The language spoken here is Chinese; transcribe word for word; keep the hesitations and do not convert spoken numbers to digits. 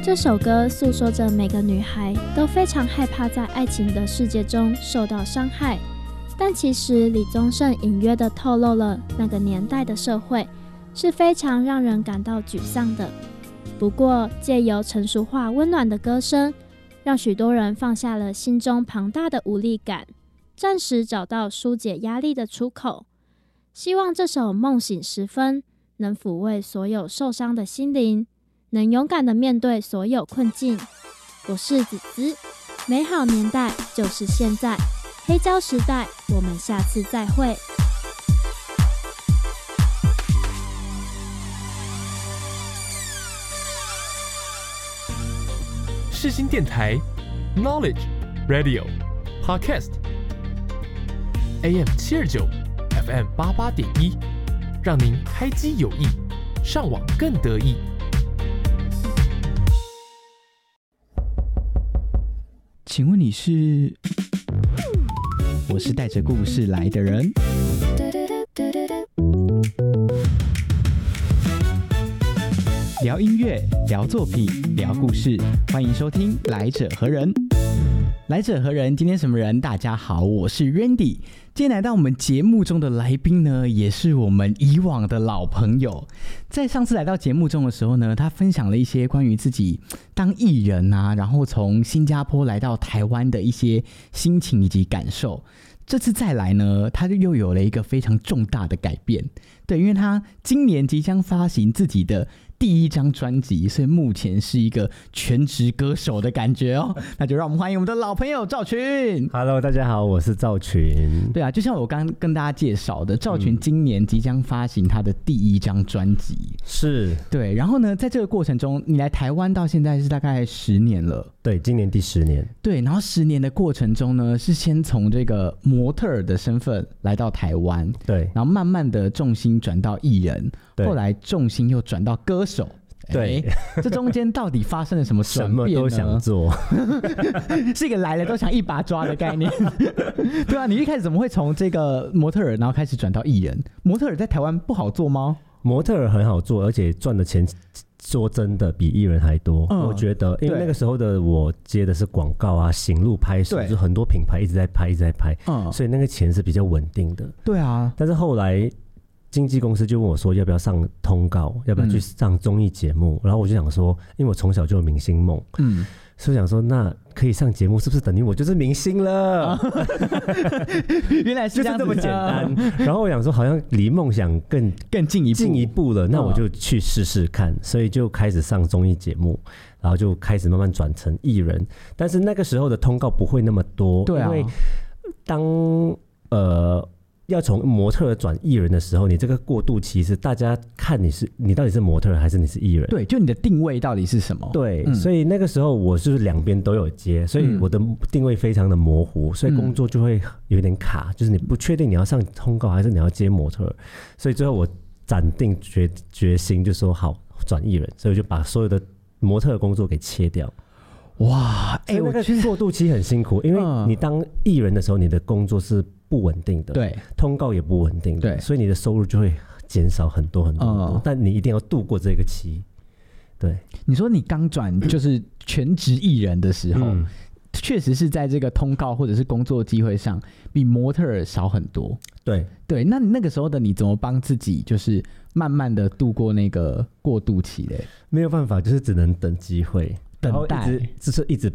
这首歌诉说着每个女孩都非常害怕在爱情的世界中受到伤害，但其实李宗盛隐约地透露了那个年代的社会是非常让人感到沮丧的。不过借由成熟化温暖的歌声，让许多人放下了心中庞大的无力感，暂时找到疏解压力的出口。希望这首梦醒时分能抚慰所有受伤的心灵，能勇敢地面对所有困境。我是子子，美好年代就是现在，黑胶时代，我们下次再会。 世新电台 Knowledge Radio Podcast A M 七二九 F M 八八点一，让您开机有益，上网更得意。 请问你是？我是带着故事来的人。聊音乐，聊作品，聊故事，欢迎收听《来者何人》。来者何人？今天什么人？大家好，我是 Randy。今天来到我们节目中的来宾呢，也是我们以往的老朋友。在上次来到节目中的时候呢，他分享了一些关于自己当艺人啊，然后从新加坡来到台湾的一些心情以及感受。这次再来呢，他就又有了一个非常重大的改变。对，因为他今年即将发行自己的第一张专辑，所以目前是一个全职歌手的感觉哦。那就让我们欢迎我们的老朋友赵群。 Hello， 大家好，我是赵群。 对啊，就像我刚刚跟大家介绍的，赵群今年即将发行他的第一张专辑。 是， 对。然后呢，在这个过程中，你来台湾到现在是大概十年了。 对，今年第十年。 对，然后十年的过程中呢，是先从这个模特儿的身份来到台湾， 对， 然后慢慢的重心转到艺人，后来重心又转到歌手。 对、 欸，这中间到底发生了什么转变呢？ 什么都想做， 是一个来了都想一把抓的概念。对啊，你一开始怎么会从这个模特儿，然后开始转到艺人？模特儿在台湾不好做吗？ 模特儿很好做，而且赚的钱说真的比艺人还多。嗯、我觉得，因为那个时候的我接的是广告啊、行路拍摄，就很多品牌一直在拍，一直在拍，嗯，所以那个钱是比较稳定的。 对啊， 但是后来经纪公司就问我说要不要上通告，要不要去上综艺节目、嗯、然后我就想说，因为我从小就有明星梦，嗯，所以想说那可以上节目是不是等于我就是明星了、啊、 原来是这样子，就是这么简单。 然后我想说好像离梦想更更进一步进一步了，那我就去试试看、嗯、所以就开始上综艺节目，然后就开始慢慢转成艺人。但是那个时候的通告不会那么多，对啊，因为当呃要从模特儿转艺人的时候，你这个过渡期是大家看你是你到底是模特儿还是你是艺人？ 对，就你的定位到底是什么？ 对、嗯，所以那个时候我是两边都有接，所以我的定位非常的模糊，所以工作就会有点卡，就是你不确定你要上通告还是你要接模特儿，所以最后我斩定决决心就说好转艺人，所以我就把所有的模特儿工作给切掉。 哇，哎、欸， 那个过渡期很辛苦，因为你当艺人的时候，你的工作是不稳定的，对，通告也不稳定的，对，所以你的收入就会减少很多很多很多、嗯、但你一定要度过这个期。对， 你说你刚转就是全职艺人的时候，确、嗯、实是在这个通告或者是工作机会上比模特儿少很多。 对对，那你那个时候的你怎么帮自己就是慢慢的度过那个过渡期嘞？ 没有办法，就是只能等机会。 等待， 就是一直